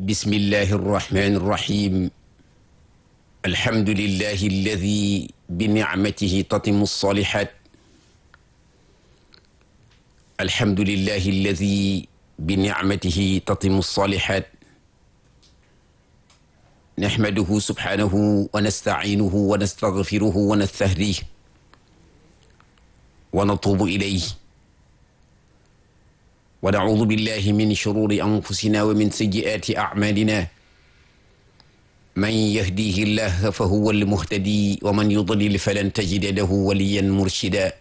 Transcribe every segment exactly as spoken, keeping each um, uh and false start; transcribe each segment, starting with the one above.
bismillahi irrahmani irrahim alhamdulillahi alladi binicmatihi tatimu alsalihat alhamdulillahi alladi binicmatihi tatimu alsalihat nahmaduhu subhanahu wa nastaciinuhu wa nastagfiruhu wa nastahdiih wa natuubu ilayhi wa nacuudu billahi min shururi anfusina wa min sayyi'aati acmaalina man yahdihi llah fa huwa almuhtadi wa man yudlil falan tajida lahu waliyan murshida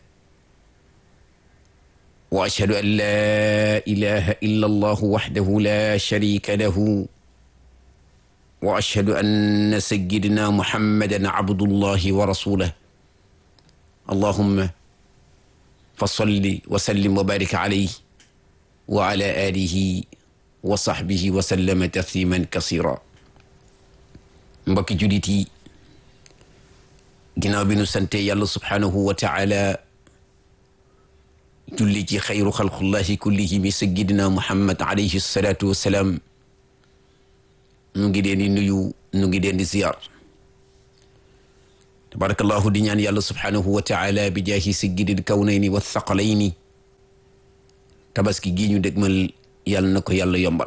wa ashhadu an laa ilaha illa allahu wahdahu la sharika lahu wa ashhadu anna sayyidina muhammadan abdullahi wa rasuluhu allahumma fa salli wa sallim wa barik alayhi wa ala alihi wa sahbihi wa sallama tasliman kasira. Mbokki jullit yi, ginnaaw bi nu sante yàlla subhanahu wa taala julli ci xayru xalqullahi kullihim sayyidina muhammad alayhi salatu wassalaam, nu ngi leen di nuyu, nu ngi leen di ziyaar. tabarakallahu, di ñaan yàlla subhanahu wa taala bi jaahi sayyidil kawnayni wa thaqalayni, tabaski gi ñu dégmal yàlla na ko yàlla yombal.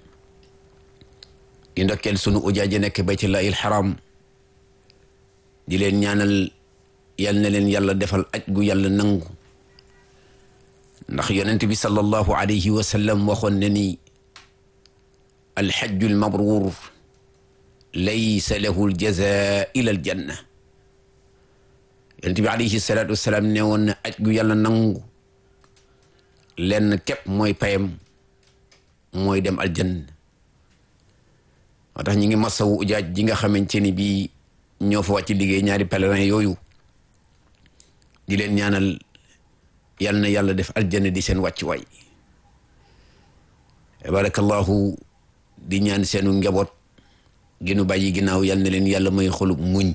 di ndokkeel sunu ujaaja nekk baytullahil haram, di leen ñaanal yal na leen yàlla defal aj gu yàlla nangu, ndax yonent bi sallallahu alayhi wa sallam waxoon na ni alhajjul mabruur laysa lahu aljazaa ila aljanna. yonent bi alayhi salaatu wasalaam ne woon na aj gu yàlla nangu lenn képp mooy payam, mooy dem aljanna. moo tax ñi ngi masawu ujaaj ji nga xamante ni bii ñoo fa wàcc liggéey, ñaari pèlerin yooyu, di leen ñaanal yal na yàlla def aljanna di seen wàccuwaay. barakallahu, di ñaan seenu njaboot ginu bàyyi ginnaaw yal na leen yàlla may xolub muñ,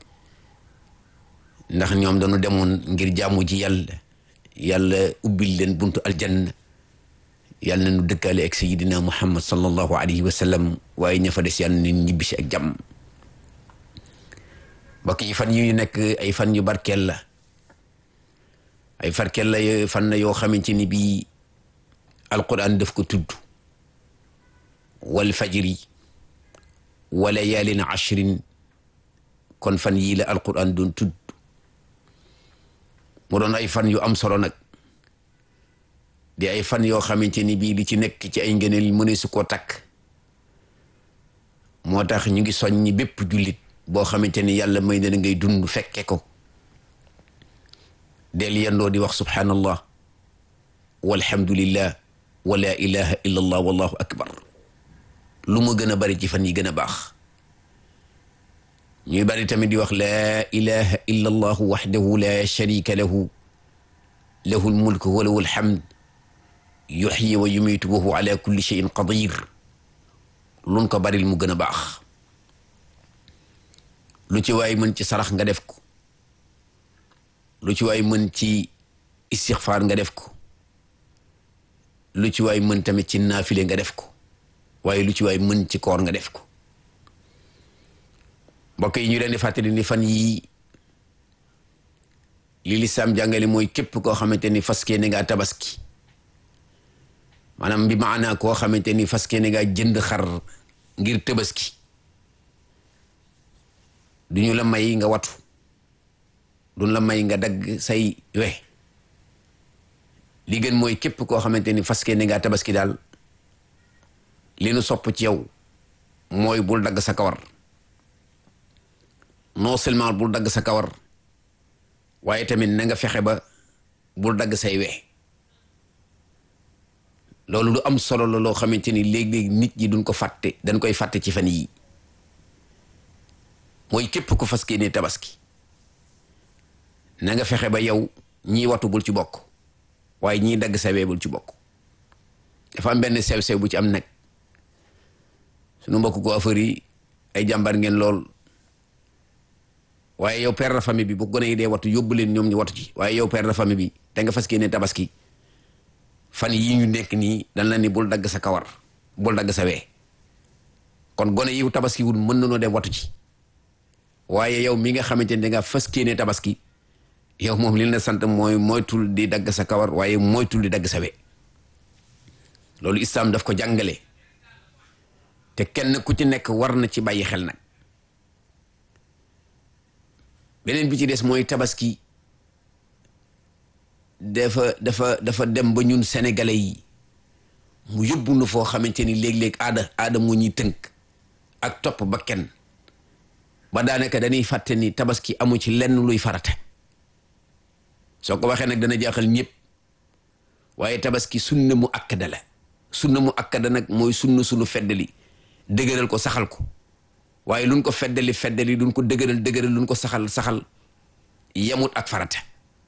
ndax ñoom dañu demoon ngir jaamu ji yàlla, yàlla ubbil leen buntu aljanna. yàlla na nu dëkkaale ak sayidina muhammad sallallahu alayhi wa sallam, waaye ña fa des yàlla na ñibbisi ak jàmm. mbokk yi, fan yu nekk ay fan yu barkeel la, ay farkeel la fan la yoo xamante ni bii alquran daf ko tudd, wal fajri wa layaalin ashrin. kon fan yii la alquran doon tudd, mu doon ay fan yu am solo nag, di ay fan yoo xamante ni bii li ci nekk ci ay ngëneel mëne su koo takk. moo tax ñu ngi soññi bépp jullit boo xamante ni yàlla may na ngay dund fekke ko, del yendoo di wax subhanallah walhamdulillah wa la ilaha illa allah wallahu akbar. lu mu gën a bari ci fan yi gën a baax. ñuy bari tamit di wax la ilaha illa allah wahdahu la sharika lahu lahu almulku wa lahu alhamd yuhyi wa yumiitu wa huwa ala kulli shay'in qadir. luñ ko baril mu gën a baax. lu ci waay mën ci sarax nga def ko, lu ci waay mën ci istixfaar nga def ko, lu ci waay mën tamit ci naafile nga def ko, waaye lu ci waay mën ci koor nga def ko. mbokk yi, ñu leen di fàttali ni fan yii li lislaam jàngale mooy képp koo xamante ni faskee ne ngaa tabaski, maanaam bi maanaa koo xamante ni faskee ne ngaa jënd xar ngir tabaski, du ñu la may nga watu, duñ la may nga dagg say we. li gën mooy képp koo xamante ni faskee ne ngaa tabaski daal, li nu sopp ci yow mooy bul dagg sa kawar. non seulement bul dagg sa kawar, waaye tamit na nga fexe ba bul dagg say we. loolu lu am solo la loo xamante ni léeg-léeg nit ñi duñ ko fàtte, dañ koy fàtte ci fan yii. mooy képp ku fas yéene tabaski, na nga fexe ba yow ñii watu bul ci bokk, waaye ñii dagg sa we bul ci bokk. dafa am benn sew-sew bu ci am nag. sunu mbokk ko affaire yi ay jàmbar ngeen lool, waaye yow père de famille bi bu gone yi dee watu yóbbu leen ñoom ñu watu ci, waaye yow père de famille bi te nga fas yéene tabaski, fan yii ñu nekk nii dañ la ni bul dagg sa kawar, bul dagg sa wee. kon gone yi tabaski wul mën nañoo dem watu ci waaye yow mi nga xamante ne danga fas kéene tabaski yow moom li la sant mooy moytul di dagg sa kawar waaye moytul di dagg sa we loolu islam daf ko jàngale te kenn ku ci nekk war na ci bàyyi xel nag beneen bi ci des mooy tabaski dafa dafa dafa dem ba ñun sénégalais yi mu yóbbu nu foo xamante ni léeg-léeg aada aada moo ñuy tënk ak topp ba kenn ba daanaka dañuy fàtte ni tabaski amu ci lenn luy farata soo ko waxee nag dana jaaxal ñëpp waaye tabaski sunna mu akkada la sunna mu akkada nag mooy sunna sunu feddali dëgëral ko saxal ko waaye luñ ko feddali feddali luñ ko dëgëral dëgëral luñ ko saxal saxal yemut ak farata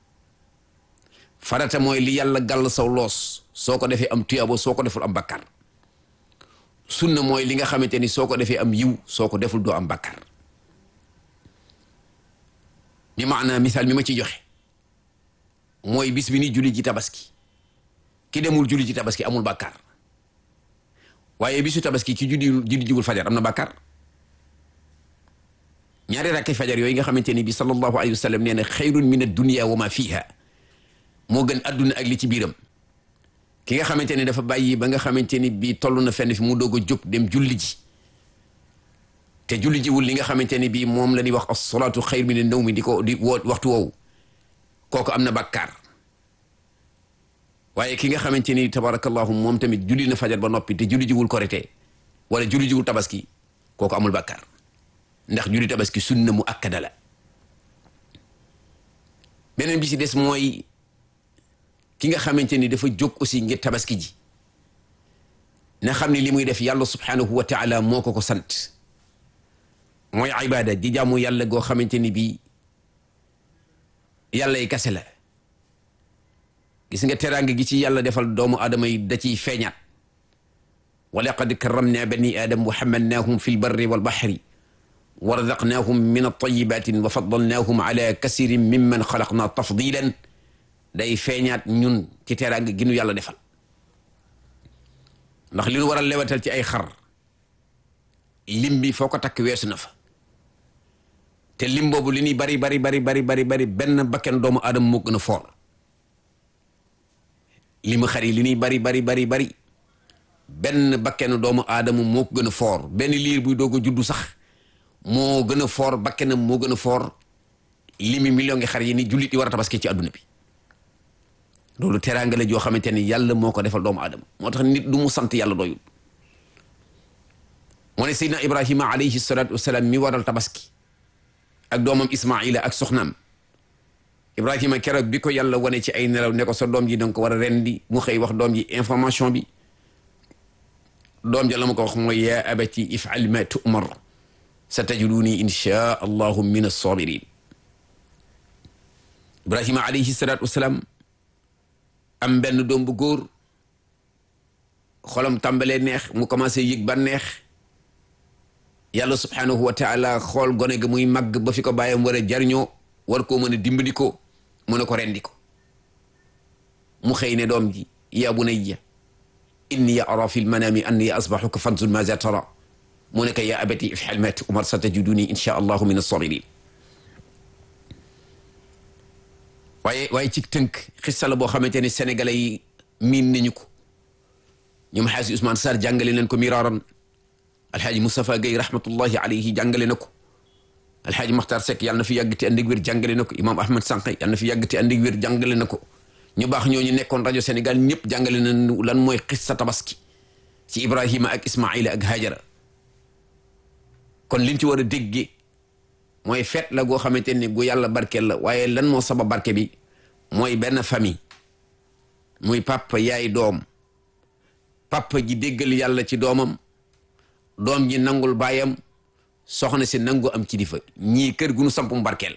farata mooy li yàlla gàll saw loos soo ko defee am tuyaabo soo ko deful am bakkar sunna mooy li nga xamante ni soo ko defee am yiw soo ko deful doo am bakkar bi maanaam misaal mi ma ci joxe mooy bis bi ni julli ji tabaski ki demul julli ji tabaski amul bakkar waaye bisu tabaski ki julli julli jigul fajar am na bakkar ñaari rakki fajar yooyu nga xamante ni bi sallallahu alayhi wa sallam nee na xayrun min ad-dunya wa ma fiha moo gën adduna ak li ci biiram ki nga xamante ni dafa bàyyi ba nga xamante ni bii toll na fenn fi mu doog a jóg dem julli ji te julli jiwul li nga xamante ni bii moom la ñuy wax as-salaatu xayr min an-nawmi di ko di woo waxtu woowu kooku am na bàkkaar waaye ki nga xamante ni tabarakallahu moom tamit julli na fajar ba noppi te julli jiwul korite wala julli jiwul tabaski kooku amul bàkkaar ndax julli tabaski sunna mu akkada la beneen bi ci des mooy ki nga xamante ni dafa jóg aussi ngir tabaski ji na xam ne li muy def yàlla subhanahu wa taala moo ko ko sant mooy ibada di jaamu yàlla goo xamante ni bii yàlla yi kase la gis nga teraanga gi ci yàlla defal doomu aadama yi da ciy feeñaat wa laqad karramna bani aadam wa hamalnaahum fi lbarri walbahri wa razaqnaahum min at-tayyibatin wa faddalnaahum ala kasirin mimman xalaqna tafdilan day feeñaat ñun ci teraanga gi nu yàlla defal ndax li nu war a lewatal ci ay xar lim bi foo ko takk weesu na fa te lim boobu li ñuy bari bari bari bari bari bari benn bakken doomu aadama moo gën a foor limu xar yi li ñuy bari bari bari bari benn bakken doomu aadama moo gën a foor benn liir buy doog a juddu sax moo gën a foor bakkenam moo gën a foor limi million ngi xar yi ni jullit yi war a tabaski ci adduna bi loolu teraanga la joo xamante ni yàlla moo ko defal doomu aadama moo tax nit du mu sant yàlla doyul moo ne Seydina Ibrahima alayhi salatu wasalaam mi waral tabaski ak doomam Ismaila ak soxnaam Ibrahima keroog bi ko yàlla wane ci ay nelaw ne ko sa doom ji danga ko war a rendi mu xëy wax doom ji information bi doom ja la ma ko wax mooy yaa abati if'al ma tu'mar satajiduni insha allahu min as-sabirin Ibrahima alayhi salatu wasalaam am benn doom bu góor xolam tàmbalee neex mu commencé yëg ba neex yàlla subhanahu wa taala xool gone ga muy màgg ba fi ko bàyyam war a jariñoo war koo mën a dimbali ko mu ne ko rendi ko mu xëy ne doom ji ya bunayya inni ara fi lmanami anni asbahuka fanzur maza tara mu ne ko ya abati if'al ma tu'mar satajiduni insha allahu min as-sabirin waaye waaye ci tënk xissa la boo xamante ne sénégalais yi miin nañu ko ñoom xaasi Ousmane Sarr jàngale nañ ko miraaran alxaaji Moustapha Gueye rahmatullahi alayhi jàngale na ko alxaaji Makhtar Seck yàlla na fi yàgg te ànd ak wér jàngale na ko imam Ahmad Sànqe yàlla na fi yàgg te ànd ak wér jàngale na ko ñu baax ñooñu nekkoon rajo Sénégal ñëpp jàngale nañ lan mooy xissa tabaski ci Ibrahima ak Ismaila ak Hajara kon liñ ci war a déggee mooy feet la goo xamante ne gu yàlla barkeel la waaye lan moo sabab barke bi mooy benn famille muy papa yaay doom papa ji déggal yàlla ci doomam doom ji nangul baayam soxna si nangu am kilifa ñii kër gu nu sampum barkeel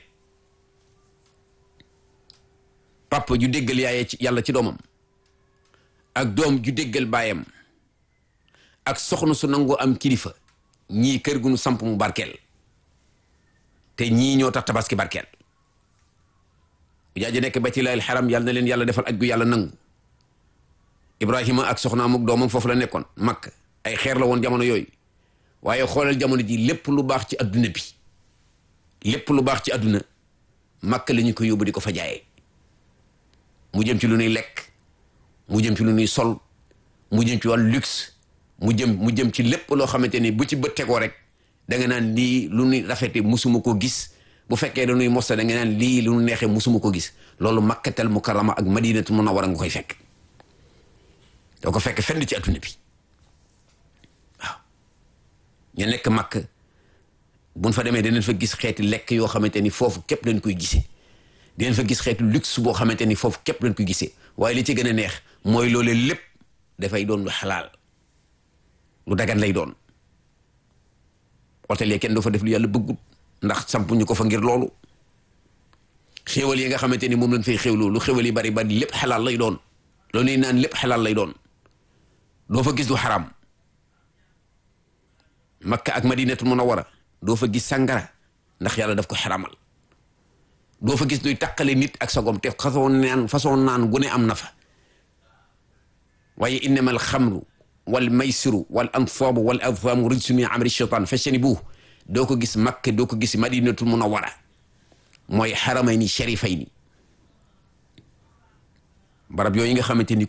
papa ju déggal yaay ci yàlla ci doomam ak doom ju déggal baayam ak soxna su nangu am kilifa ñii kër gu nu sampum barkeel te ñii ñoo tax tabaski barkeel bu jaaji nekk baytullaahil haram yàlla na leen yàlla defal aj gu yàlla nangu Ibrahima ak soxnaam ak doomam foofu la nekkoon Makka ay xeer la woon jamono yooyu waaye xoolal jamono ji lépp lu baax ci adduna bi lépp lu baax ci adduna Makka la ñu ko yóbbu di ko fa jaayee mu jëm ci lu nuy lekk mu jëm ci lu nuy sol mu jëm ci wàllu luxe mu jëm mu jëm ci lépp loo xamante ni bu ci bët tegoo rek da nga naan lii lu nuy rafete musuma ko gis bu fekkee dañuy mosta da nga naan lii lu nu neexee musuma ko gis loolu Makkatal Mukarrama ak Madinatul Munawwara nga koy fekk doo ko fekk fenn ci adduna bi waaw ñu nekk Makka buñ fa demee danañ fa gis xeeti lekk yoo xamante ni foofu képp lañ koy gisee dinañ fa gis xeeti luxe boo xamante ni foofu képp lañ koy gisee waaye li ci gën a neex mooy loolee lépp dafay doon lu xalaal lu dagan lay doon hôtel yi kenn doo fa def lu yàlla bëggut ndax sampuñu ko fa ngir loolu xéwal yi nga xamante ni moom lañ fay xéwloo lu xéwal yi bari bari lépp xalaal lay doon loolu ñuy naan lépp xalaal lay doon doo fa gis lu xaram Makka ak Madinatul Munawwara doo fa gis sàngara ndax yàlla daf ko xaramal doo fa gis luy taqale nit ak sagom te façon naan façon naan gu ne am na fa waaye innamal xamru wal maysiru wal ansaabu wal azlaamu rijsun min amali shaytaan fajtanibuuhu doo ko gis Makka doo ko gis Madinatul Munawwara mooy xaramayni sharifayni barab yooyu nga xamante ni